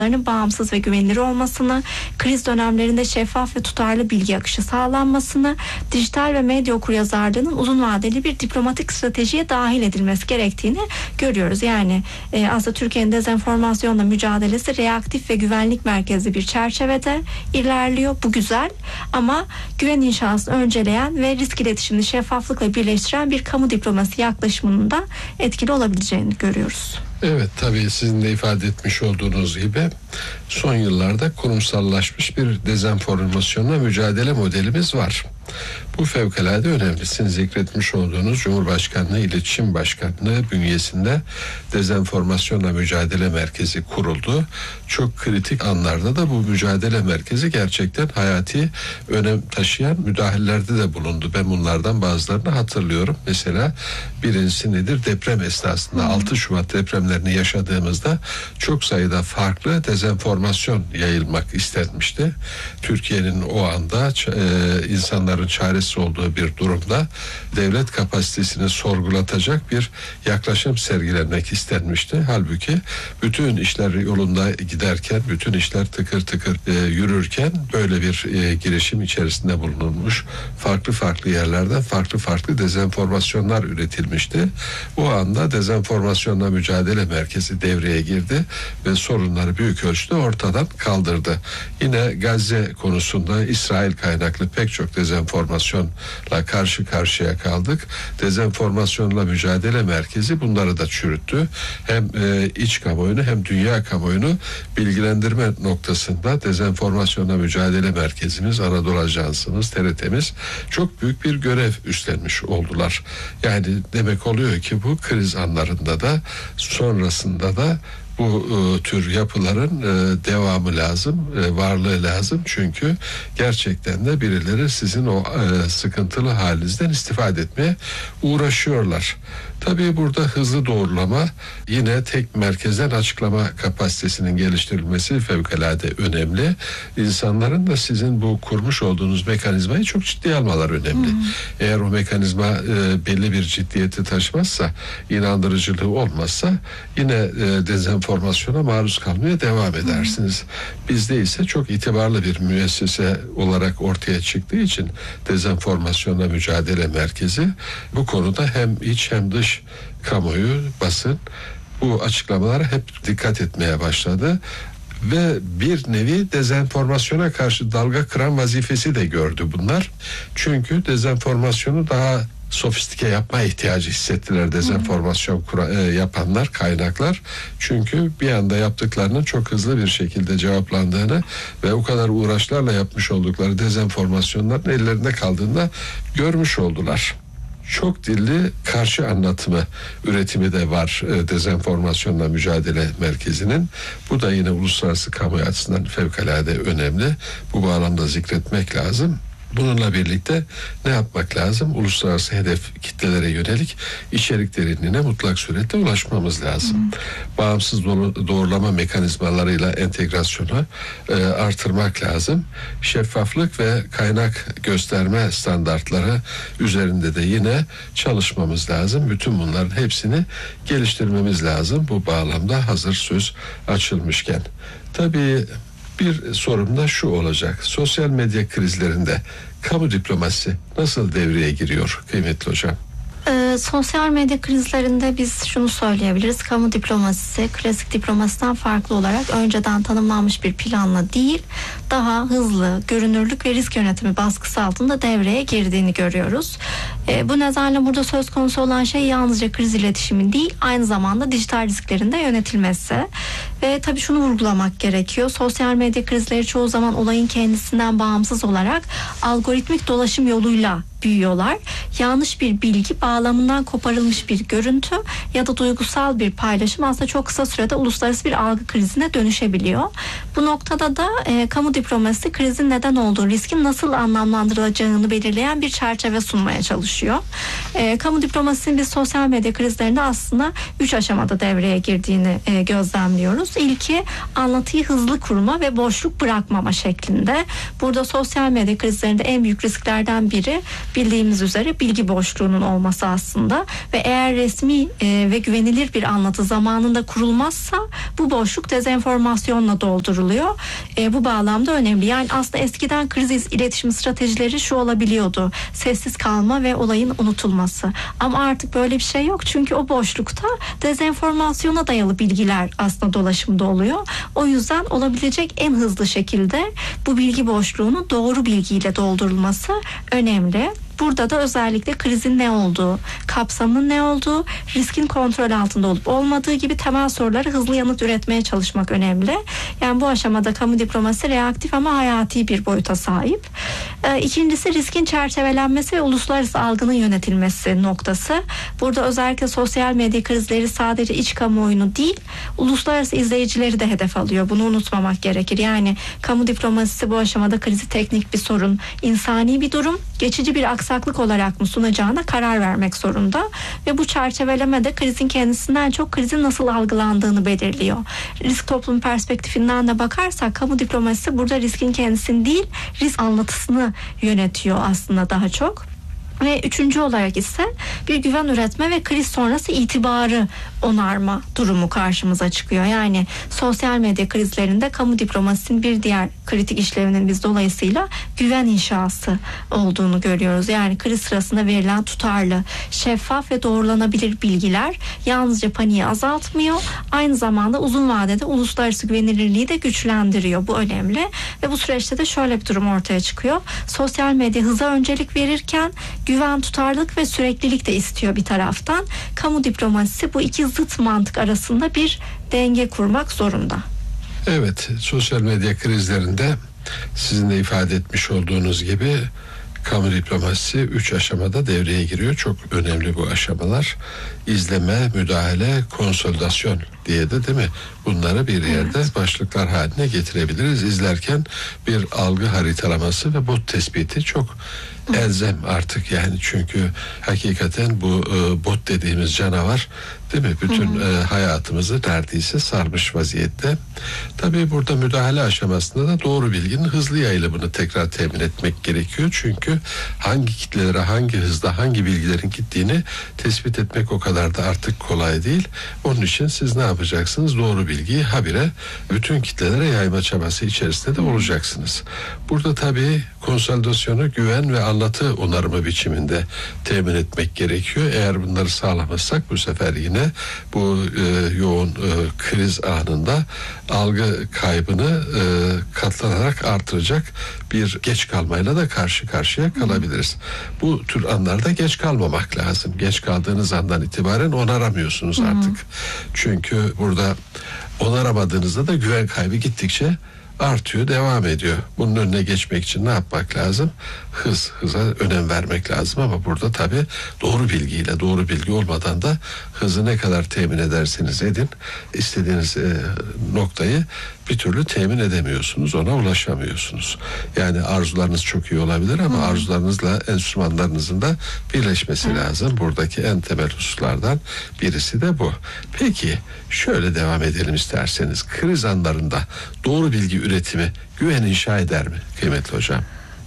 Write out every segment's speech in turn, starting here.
bağımsız ve güvenilir olmasını, kriz dönemlerinde şeffaf ve tutarlı bilgi akışı sağlanmasını, dijital ve medya okuryazarlığının uzun vadeli bir diplomatik stratejiye dahil edilmesi gerektiğini görüyoruz. Yani aslında Türkiye'nin dezenformasyonla mücadelesi reaktif ve güvenlik merkezli bir çerçevede ilerliyor. Bu güzel ama güven inşasını önceleyen ve risk iletişimini şeffaflıkla birleştiren bir kamu diplomasi yaklaşımının da etkili olabileceğini görüyoruz. Evet, tabii sizin de ifade etmiş olduğunuz gibi son yıllarda kurumsallaşmış bir dezenformasyonla mücadele modelimiz var. Bu fevkalade önemli. Sizin zikretmiş olduğunuz Cumhurbaşkanlığı İletişim Başkanlığı bünyesinde dezenformasyonla mücadele merkezi kuruldu. Çok kritik anlarda da bu mücadele merkezi gerçekten hayati önem taşıyan müdahalelerde de bulundu. Ben bunlardan bazılarını hatırlıyorum. Mesela birincisi nedir? Deprem esnasında 6 Şubat depremlerini yaşadığımızda çok sayıda farklı dezenformasyon yayılmak istenmişti. Türkiye'nin o anda insanların çaresiz olduğu bir durumda devlet kapasitesini sorgulatacak bir yaklaşım sergilenmek istenmişti. Halbuki bütün işler yolunda giderken, bütün işler tıkır tıkır yürürken böyle bir girişim içerisinde bulunulmuş. Farklı yerlerden farklı dezenformasyonlar üretilmişti. O anda dezenformasyonla mücadele merkezi devreye girdi ve sorunları büyük ölçüde ortadan kaldırdı. Yine Gazze konusunda İsrail kaynaklı pek çok dezenformasyonla karşı karşıya kaldık. Dezenformasyonla mücadele merkezi bunları da çürüttü. Hem iç kamuoyunu hem dünya kamuoyunu bilgilendirme noktasında dezenformasyonla mücadele merkezimiz, Anadolu Ajansımız, TRT'miz çok büyük bir görev üstlenmiş oldular. Yani demek oluyor ki bu kriz anlarında da sonrasında da bu tür yapıların devamı lazım, varlığı lazım. Çünkü gerçekten de birileri sizin o sıkıntılı halinizden istifade etmeye uğraşıyorlar. Tabii burada hızlı doğrulama, yine tek merkezden açıklama kapasitesinin geliştirilmesi fevkalade önemli. İnsanların da sizin bu kurmuş olduğunuz mekanizmayı çok ciddiye almaları önemli. Eğer o mekanizma belli bir ciddiyeti taşımazsa, inandırıcılığı olmazsa yine dezenformasyona maruz kalmaya devam edersiniz. Bizde ise çok itibarlı bir müessese olarak ortaya çıktığı için dezenformasyonla mücadele merkezi bu konuda hem iç hem dış kamuoyu, basın bu açıklamalara hep dikkat etmeye başladı ve bir nevi dezenformasyona karşı dalga kıran vazifesi de gördü bunlar. Çünkü dezenformasyonu daha sofistike yapma ihtiyacı hissettiler dezenformasyon yapanlar, kaynaklar. Çünkü bir anda yaptıklarının çok hızlı bir şekilde cevaplandığını ve o kadar uğraşlarla yapmış oldukları dezenformasyonların ellerinde kaldığını görmüş oldular. Çok dilli karşı anlatımı üretimi de var dezenformasyonla mücadele merkezinin. Bu da yine uluslararası kamuoyu açısından fevkalade önemli. Bu bağlamda zikretmek lazım. Bununla birlikte ne yapmak lazım? Uluslararası hedef kitlelere yönelik içerik derinliğine mutlak surette ulaşmamız lazım. Bağımsız doğrulama mekanizmalarıyla entegrasyonu artırmak lazım. Şeffaflık ve kaynak gösterme standartları üzerinde de yine çalışmamız lazım. Bütün bunların hepsini geliştirmemiz lazım. Bu bağlamda hazır söz açılmışken. Tabii bir sorum da şu olacak. Sosyal medya krizlerinde kamu diplomasisi nasıl devreye giriyor kıymetli hocam? Sosyal medya krizlerinde biz şunu söyleyebiliriz. Kamu diplomasisi klasik diplomasiden farklı olarak önceden tanımlanmış bir planla değil, daha hızlı, görünürlük ve risk yönetimi baskısı altında devreye girdiğini görüyoruz. Bu nedenle burada söz konusu olan şey yalnızca kriz iletişimi değil, aynı zamanda dijital risklerin de yönetilmesi. Ve tabii şunu vurgulamak gerekiyor. Sosyal medya krizleri çoğu zaman olayın kendisinden bağımsız olarak algoritmik dolaşım yoluyla büyüyorlar. Yanlış bir bilgi, bağlamından koparılmış bir görüntü ya da duygusal bir paylaşım aslında çok kısa sürede uluslararası bir algı krizine dönüşebiliyor. Bu noktada da kamu diplomasisi krizin neden olduğu, riskin nasıl anlamlandırılacağını belirleyen bir çerçeve sunmaya çalışıyor. Kamu diplomasisinin biz sosyal medya krizlerinde aslında 3 aşamada devreye girdiğini gözlemliyoruz. İlki anlatıyı hızlı kurma ve boşluk bırakmama şeklinde. Burada sosyal medya krizlerinde en büyük risklerden biri bildiğimiz üzere bilgi boşluğunun olması aslında ve eğer resmi ve güvenilir bir anlatı zamanında kurulmazsa bu boşluk dezenformasyonla dolduruluyor. Bu bağlamda önemli. Yani aslında eskiden kriz iletişim stratejileri şu olabiliyordu: sessiz kalma ve olayın unutulması. Ama artık böyle bir şey yok. Çünkü o boşlukta dezenformasyona dayalı bilgiler aslında dolaşımda oluyor. O yüzden olabilecek en hızlı şekilde bu bilgi boşluğunun doğru bilgiyle doldurulması önemli. Burada da özellikle krizin ne olduğu, kapsamının ne olduğu, riskin kontrol altında olup olmadığı gibi temel sorulara hızlı yanıt üretmeye çalışmak önemli. Yani bu aşamada kamu diplomasisi reaktif ama hayati bir boyuta sahip. İkincisi riskin çerçevelenmesi ve uluslararası algının yönetilmesi noktası. Burada özellikle sosyal medya krizleri sadece iç kamuoyunu değil, uluslararası izleyicileri de hedef alıyor. Bunu unutmamak gerekir. Yani kamu diplomasisi bu aşamada krizi teknik bir sorun, insani bir durum, geçici bir aksaklık olarak mı sunacağına karar vermek zorunda ve bu çerçeveleme de krizin kendisinden çok krizin nasıl algılandığını belirliyor. Risk toplum perspektifinden de bakarsak kamu diplomasisi burada riskin kendisini değil, risk anlatısını yönetiyor aslında daha çok. Ve üçüncü olarak ise bir güven üretme ve kriz sonrası itibarı onarma durumu karşımıza çıkıyor. Yani sosyal medya krizlerinde kamu diplomasisinin bir diğer kritik işlevinin biz dolayısıyla güven inşası olduğunu görüyoruz. Yani kriz sırasında verilen tutarlı, şeffaf ve doğrulanabilir bilgiler yalnızca paniği azaltmıyor, aynı zamanda uzun vadede uluslararası güvenilirliği de güçlendiriyor. Bu önemli ve bu süreçte de şöyle bir durum ortaya çıkıyor. Sosyal medya hıza öncelik verirken güven, tutarlılık ve süreklilik de istiyor bir taraftan. Kamu diplomasisi bu iki zıt mantık arasında bir denge kurmak zorunda. Evet, sosyal medya krizlerinde sizin de ifade etmiş olduğunuz gibi kamu diplomasisi 3 aşamada devreye giriyor. Çok önemli bu aşamalar. İzleme, müdahale, konsolidasyon diye de değil mi? Bunları bir yerde başlıklar haline getirebiliriz. İzlerken bir algı haritalaması ve bot tespiti çok elzem artık yani, çünkü hakikaten bu bot dediğimiz canavar değil mi? Bütün hayatımızı neredeyse sarmış vaziyette. Tabii burada müdahale aşamasında da doğru bilginin hızlı yayılımını tekrar temin etmek gerekiyor. Çünkü hangi kitlelere, hangi hızda, hangi bilgilerin gittiğini tespit etmek o kadar da artık kolay değil. Onun için siz ne yapacaksınız? Doğru bilgiyi habire bütün kitlelere yayma çabası içerisinde de olacaksınız. Burada tabii konsolidasyonu güven ve anlatı onarımı biçiminde temin etmek gerekiyor. Eğer bunları sağlamazsak bu sefer yine bu yoğun kriz anında algı kaybını katlanarak artıracak bir geç kalmayla da karşı karşıya kalabiliriz. Bu tür anlarda geç kalmamak lazım. Geç kaldığınız andan itibaren onaramıyorsunuz artık. Çünkü burada onaramadığınızda da güven kaybı gittikçe artıyor, devam ediyor. Bunun önüne geçmek için ne yapmak lazım? Hıza önem vermek lazım ama burada tabii doğru bilgiyle, doğru bilgi olmadan da hızı ne kadar temin ederseniz edin, istediğiniz noktayı bir türlü temin edemiyorsunuz, ona ulaşamıyorsunuz. Yani arzularınız çok iyi olabilir ama arzularınızla enstrümanlarınızın da birleşmesi lazım. Buradaki en temel hususlardan birisi de bu. Peki şöyle devam edelim isterseniz. Kriz anlarında doğru bilgi üretimi güven inşa eder mi kıymetli hocam?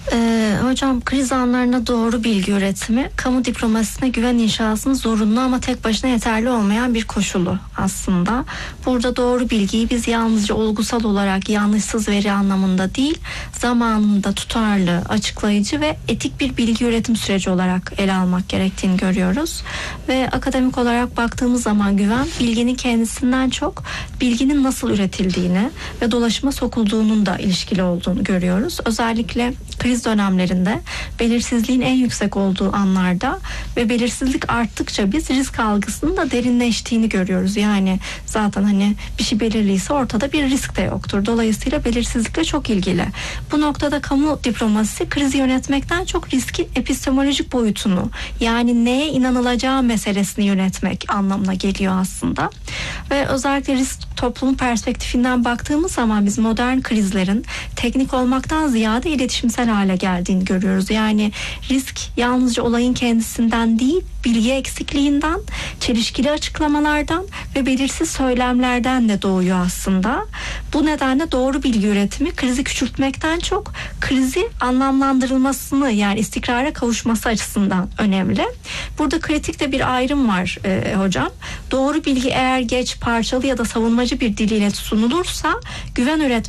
Hocam kriz anlarında doğru bilgi üretimi kamu diplomasisine güven inşasının zorunlu ama tek başına yeterli olmayan bir koşulu aslında. Burada doğru bilgiyi biz yalnızca olgusal olarak yanlışsız veri anlamında değil, zamanında tutarlı, açıklayıcı ve etik bir bilgi üretim süreci olarak ele almak gerektiğini görüyoruz. Ve akademik olarak baktığımız zaman güven bilginin kendisinden çok bilginin nasıl üretildiğini ve dolaşıma sokulduğunun da ilişkili olduğunu görüyoruz. Özellikle kriz dönemlerinde belirsizliğin en yüksek olduğu anlarda ve belirsizlik arttıkça biz risk algısının da derinleştiğini görüyoruz. Yani zaten hani bir şey belirliyse ortada bir risk de yoktur. Dolayısıyla belirsizlikle çok ilgili. Bu noktada kamu diplomasisi krizi yönetmekten çok riskin epistemolojik boyutunu, yani neye inanılacağı meselesini yönetmek anlamına geliyor aslında. Ve özellikle risk toplumu perspektifinden baktığımız zaman biz modern krizlerin teknik olmaktan ziyade iletişimsel hale geldiğini görüyoruz. Yani risk yalnızca olayın kendisinden değil, bilgi eksikliğinden, çelişkili açıklamalardan ve belirsiz söylemlerden de doğuyor aslında. Bu nedenle doğru bilgi üretimi krizi küçültmekten çok krizi anlamlandırılmasını, yani istikrara kavuşması açısından önemli. Burada kritik de bir ayrım var hocam. Doğru bilgi eğer geç, parçalı ya da savunmacı bir diliyle sunulursa güven üretmek